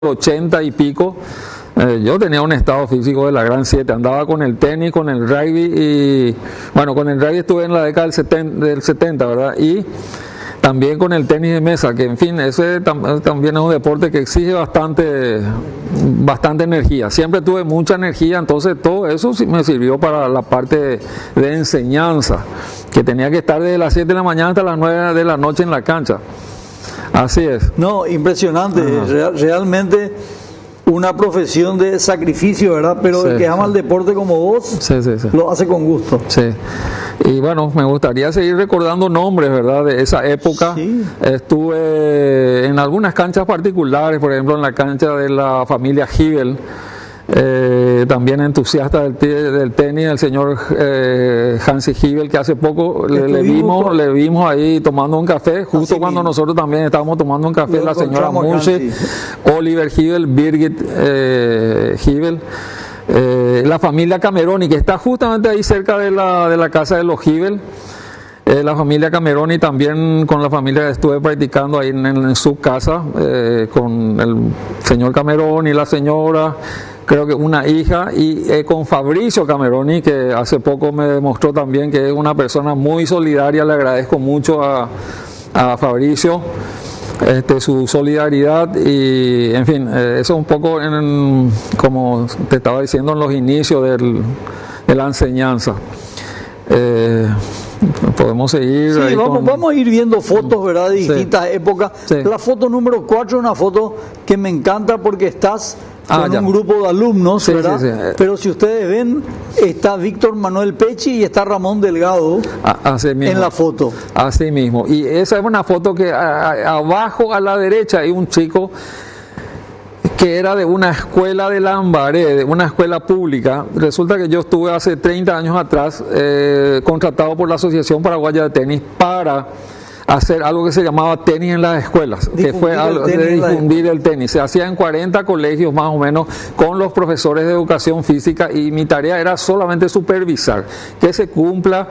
80 y pico, yo tenía un estado físico de la gran 7, andaba con el tenis, con el rugby y bueno, con el rugby estuve en la década del 70, ¿verdad? Y también con el tenis de mesa, que en fin, ese también es un deporte que exige bastante energía. Siempre tuve mucha energía, entonces todo eso sí me sirvió para la parte de enseñanza, que tenía que estar desde las 7 de la mañana hasta las 9 de la noche en la cancha. Así es. No, impresionante, realmente una profesión de sacrificio, ¿verdad? Pero el que ama el deporte como vos, lo hace con gusto. Sí. Y bueno, me gustaría seguir recordando nombres, ¿verdad? De esa época. Sí. Estuve en algunas canchas particulares, por ejemplo en la cancha de la familia Hibel. También entusiasta del tenis, el señor Hansi Hibel, que hace poco le vimos ahí tomando un café, justo cuando nosotros también estábamos tomando un café, la señora Munche, Oliver Hibel, Birgit Hibel, la familia Cameroni, que está justamente ahí cerca de la casa de los Hibel. La familia Cameroni también, con la familia estuve practicando ahí en su casa, con el señor Cameroni, la señora, creo que una hija, y con Fabricio Cameroni, que hace poco me demostró también que es una persona muy solidaria. Le agradezco mucho a Fabricio su solidaridad y en fin, eso un poco como te estaba diciendo en los inicios de la enseñanza. Podemos seguir. Sí, vamos a ir viendo fotos, ¿verdad? De distintas épocas. Sí. La foto número 4 es una foto que me encanta porque estás con un grupo de alumnos, ¿verdad? Sí. Pero si ustedes ven, está Víctor Manuel Pechi y está Ramón Delgado en la foto. Así mismo. Y esa es una foto que abajo a la derecha hay un chico que era de una escuela de Lambaré, de una escuela pública. Resulta que yo estuve hace 30 años atrás contratado por la Asociación Paraguaya de Tenis para hacer algo que se llamaba tenis en las escuelas, que fue algo de difundir el tenis. Se hacía en 40 colegios más o menos con los profesores de educación física y mi tarea era solamente supervisar que se cumpla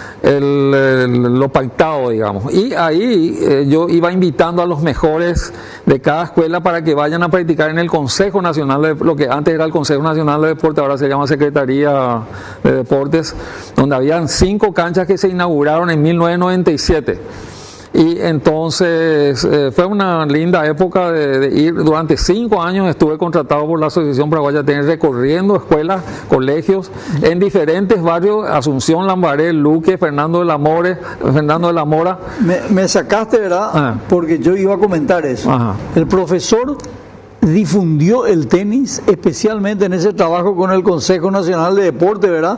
lo pactado, digamos. Y ahí yo iba invitando a los mejores de cada escuela para que vayan a practicar en el Consejo Nacional de lo que antes era el Consejo Nacional de Deportes, ahora se llama Secretaría de Deportes, donde habían 5 canchas que se inauguraron en 1997. Y entonces fue una linda época de ir. Durante 5 años estuve contratado por la Asociación Paraguaya de Tenis, recorriendo escuelas, colegios en diferentes barrios: Asunción, Lambaré, Luque, Fernando de la Mora. Me sacaste, ¿verdad? Porque yo iba a comentar eso. Ajá. El profesor difundió el tenis, especialmente en ese trabajo con el Consejo Nacional de Deporte, ¿verdad?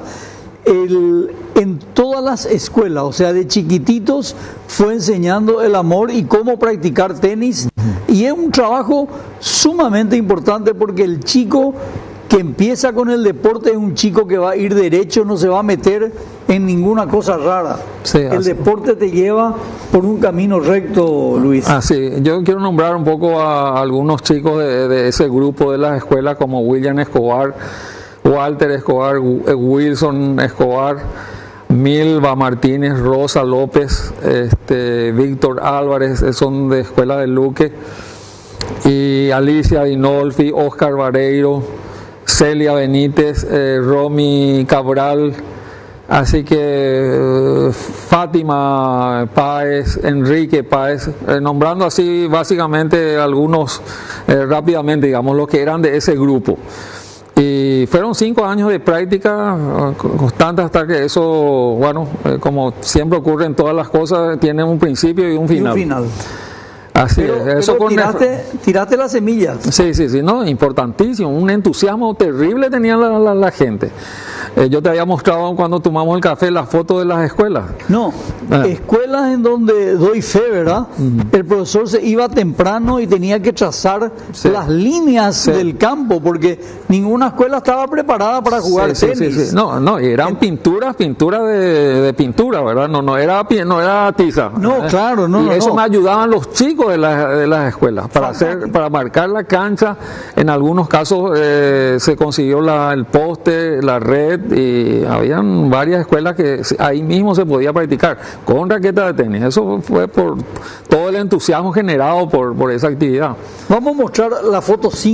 En todas las escuelas, o sea, de chiquititos fue enseñando el amor y cómo practicar tenis, y es un trabajo sumamente importante porque el chico que empieza con el deporte es un chico que va a ir derecho, no se va a meter en ninguna cosa rara. Sí, el deporte te lleva por un camino recto, Luis. Así, yo quiero nombrar un poco a algunos chicos de ese grupo de las escuelas, como William Escobar, Walter Escobar, Wilson Escobar, Milva Martínez, Rosa López, Víctor Álvarez, son de Escuela de Luque, y Alicia Dinolfi, Oscar Vareiro, Celia Benítez, Romy Cabral, así que Fátima Páez, Enrique Páez, nombrando así básicamente algunos rápidamente, digamos, los que eran de ese grupo. Y fueron 5 años de práctica constante hasta que eso, bueno, como siempre ocurre en todas las cosas, tiene un principio y un final. Así es. Eso tiraste las semillas. Sí, no, importantísimo. Un entusiasmo terrible tenía la gente. Yo te había mostrado cuando tomamos el café las fotos de las escuelas. No, escuelas en donde doy fe, ¿verdad? El profesor se iba temprano y tenía que trazar las líneas del campo porque ninguna escuela estaba preparada para jugar tenis. No, y eran pinturas de pintura, ¿verdad? No era tiza. No, claro, no. Y eso me ayudaban los chicos de las escuelas para marcar la cancha. En algunos casos se consiguió el poste, la red, y habían varias escuelas que ahí mismo se podía practicar con raqueta de tenis. Eso fue por todo el entusiasmo generado por esa actividad. Vamos a mostrar la foto 5.